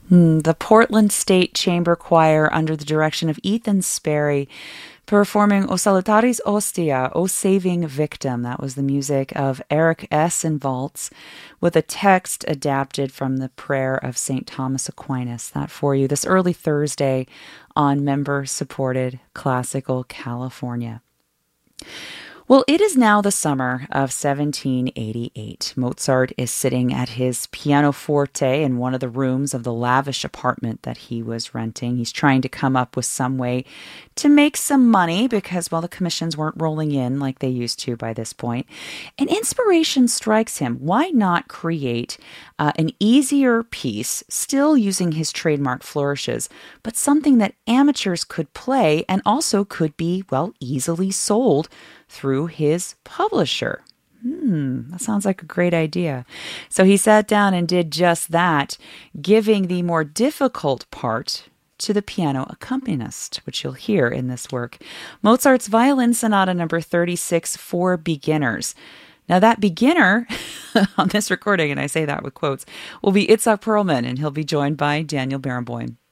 The Portland State Chamber Choir, under the direction of Ethan Sperry, performing O Salutaris Ostia, O Saving Victim. That was the music of Eric Essenvaltz, with a text adapted from the prayer of St. Thomas Aquinas. That for you this early Thursday on member-supported Classical California. Well, it is now the summer of 1788. Mozart is sitting at his pianoforte in one of the rooms of the lavish apartment that he was renting. He's trying to come up with some way to make some money because, well, the commissions weren't rolling in like they used to by this point. And inspiration strikes him. Why not create an easier piece, still using his trademark flourishes, but something that amateurs could play and also could be, well, easily sold through his publisher? That sounds like a great idea. So he sat down and did just that, giving the more difficult part to the piano accompanist, which you'll hear in this work. Mozart's Violin Sonata number 36 for beginners. Now that beginner on this recording, and I say that with quotes, will be Itzhak Perlman, and he'll be joined by Daniel Barenboim.